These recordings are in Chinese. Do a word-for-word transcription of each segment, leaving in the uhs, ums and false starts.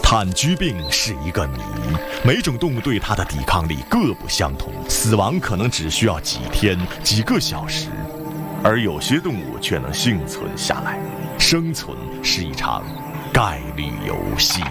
炭疽病是一个谜，每种动物对它的抵抗力各不相同，死亡可能只需要几天、几个小时，而有些动物却能幸存下来。生存是一场概率游戏。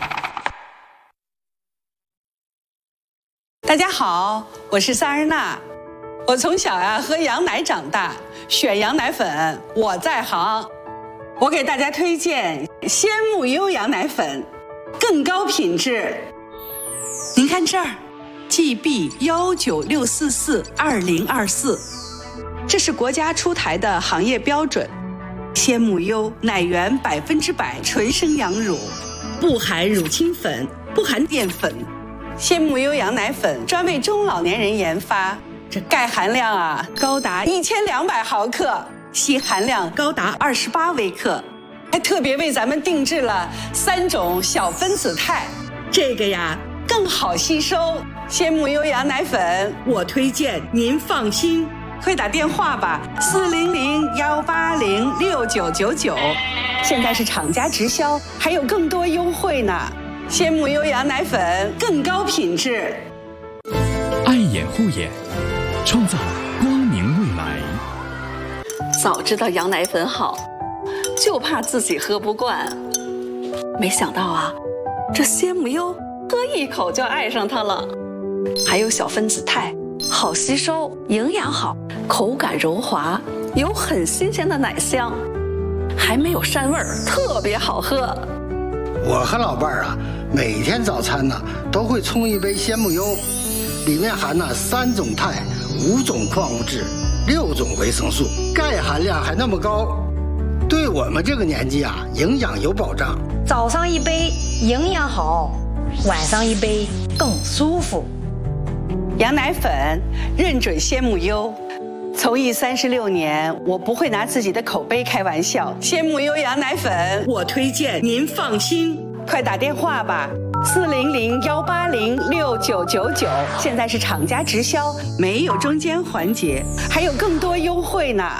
大家好，我是萨日娜。我从小呀喝羊奶长大，选羊奶粉我在行。我给大家推荐鲜木优羊奶粉，更高品质。您看这儿 ，G B 幺九六四四二零二四，这是国家出台的行业标准。鲜木优奶源百分之百纯生羊乳，不含乳清粉，不含淀粉。鲜木优羊奶粉专为中老年人研发，这钙含量啊高达一千两百毫克。硒含量高达二十八微克，还特别为咱们定制了三种小分子肽，这个呀更好吸收。鲜木优羊奶粉，我推荐您放心，快打电话吧，四零零幺八零六九九九，现在是厂家直销，还有更多优惠呢。鲜木优羊奶粉更高品质， 爱眼护眼，创造光明未来。 早知道羊奶粉好，就怕自己喝不惯。没想到啊，这鲜木优喝一口就爱上它了。还有小分子肽，好吸收，营养好，口感柔滑，有很新鲜的奶香，还没有膻味儿，特别好喝。 我和老伴儿啊，每天早餐呢都会冲一杯鲜木优，里面含了三种肽、五种矿物质。六种维生素，钙含量还那么高，对我们这个年纪啊，营养有保障。 早上一杯营养好，晚上一杯更舒服。 羊奶粉认准鲜木优，从艺三十六年，我不会拿自己的口碑开玩笑。鲜木优羊奶粉，我推荐您放心，快打电话吧。四零零幺八零六九九九，现在是厂家直销，没有中间环节，还有更多优惠呢。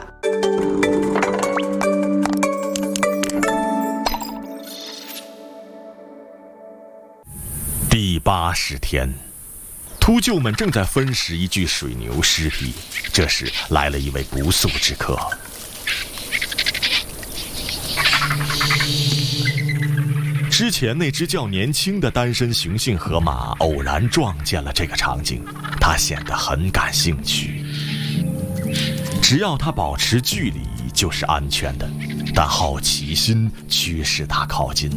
第八十天，秃鹫们正在分食一具水牛尸体，这时来了一位不速之客。之前那只较年轻的单身雄性河马偶然撞见了这个场景，它显得很感兴趣。只要它保持距离就是安全的，但好奇心驱使它靠近。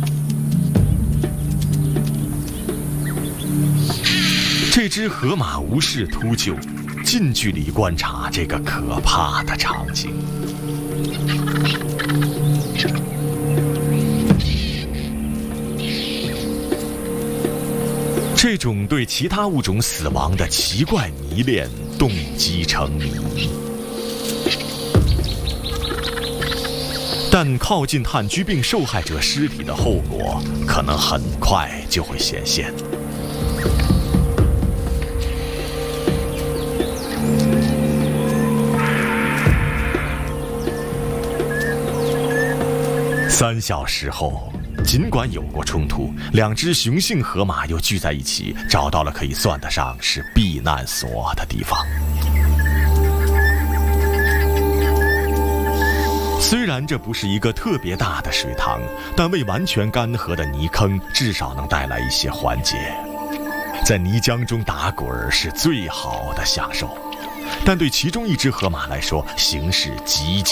这只河马无视秃鹫，近距离观察这个可怕的场景。这种对其他物种死亡的奇怪迷恋，动机成谜。但靠近炭疽病受害者尸体的后果，可能很快就会显现。三小时后，尽管有过冲突，两只雄性河马又聚在一起，找到了可以算得上是避难所的地方。虽然这不是一个特别大的水塘，但未完全干涸的泥坑至少能带来一些缓解。在泥浆中打滚是最好的享受，但对其中一只河马来说，形势极